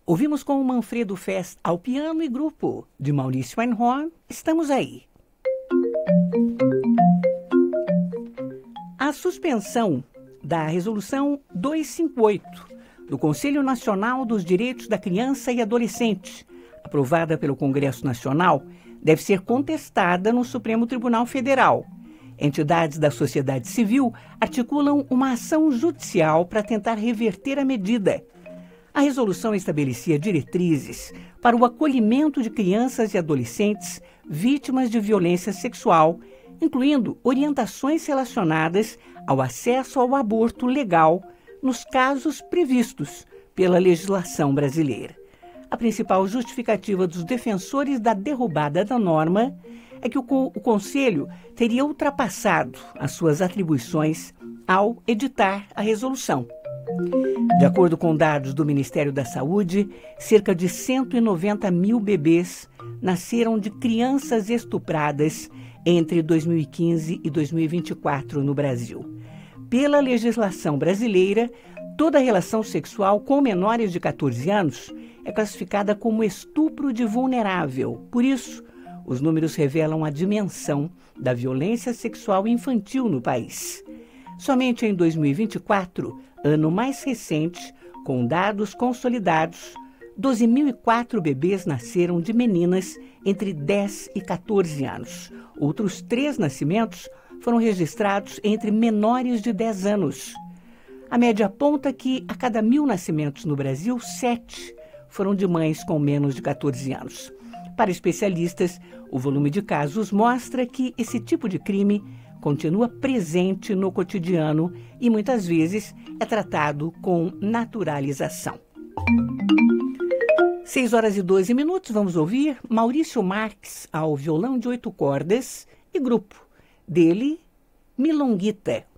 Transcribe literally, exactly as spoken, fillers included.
Ouvimos com o Manfredo Fest ao piano e grupo de Maurício Einhorn, Estamos Aí. A suspensão da Resolução duzentos e cinquenta e oito do Conselho Nacional dos Direitos da Criança e Adolescente, aprovada pelo Congresso Nacional, deve ser contestada no Supremo Tribunal Federal. Entidades da sociedade civil articulam uma ação judicial para tentar reverter a medida. A resolução estabelecia diretrizes para o acolhimento de crianças e adolescentes vítimas de violência sexual, incluindo orientações relacionadas ao acesso ao aborto legal nos casos previstos pela legislação brasileira. A principal justificativa dos defensores da derrubada da norma é que o, o Conselho teria ultrapassado as suas atribuições ao editar a resolução. De acordo com dados do Ministério da Saúde, cerca de cento e noventa mil bebês nasceram de crianças estupradas entre dois mil e quinze e dois mil e vinte e quatro no Brasil. Pela legislação brasileira, toda relação sexual com menores de catorze anos é classificada como estupro de vulnerável. Por isso, os números revelam a dimensão da violência sexual infantil no país. Somente em dois mil e vinte e quatro, ano mais recente, com dados consolidados, doze mil e quatro bebês nasceram de meninas entre dez e catorze anos. Outros três nascimentos foram registrados entre menores de dez anos. A média aponta que, a cada mil nascimentos no Brasil, sete foram de mães com menos de catorze anos. Para especialistas, o volume de casos mostra que esse tipo de crime continua presente no cotidiano e muitas vezes é tratado com naturalização. seis horas e doze minutos, vamos ouvir Maurício Marques ao violão de oito cordas e grupo. Dele, Milonguita.